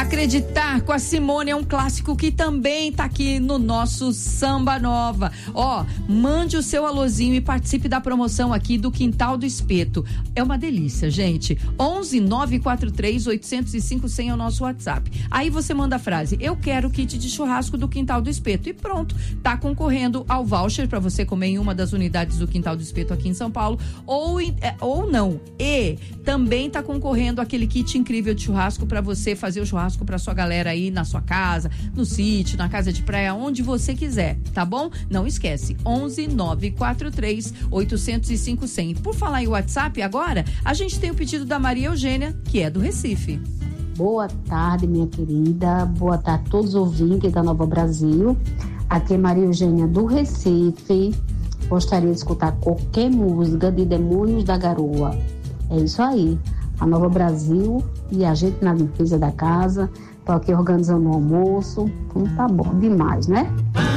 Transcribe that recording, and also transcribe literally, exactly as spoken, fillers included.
Acreditar com a Simone é um clássico que também tá aqui no nosso Samba Nova. Ó, mande o seu alôzinho e participe da promoção aqui do Quintal do Espeto. É uma delícia, gente. onze nove quatro três oito zero cinco cem é o nosso WhatsApp. Aí você manda a frase: eu quero kit de churrasco do Quintal do Espeto. E pronto, tá concorrendo ao voucher para você comer em uma das unidades do Quintal do Espeto aqui em São Paulo, ou, ou não. E também tá concorrendo aquele kit incrível de churrasco para você fazer o churrasco para sua galera aí na sua casa, no sítio, na casa de praia, onde você quiser, tá bom? Não esquece, onze nove quatro três oito zero cinco cem. Por falar em WhatsApp agora, a gente tem o pedido da Maria Eugênia, que é do Recife. Boa tarde, minha querida. Boa tarde a todos os ouvintes da Nova Brasil. Aqui é Maria Eugênia do Recife. Gostaria de escutar qualquer música de Demônios da Garoa. É isso aí. A Nova Brasil e a gente na limpeza da casa. Tô aqui organizando o almoço. Então tá bom demais, né?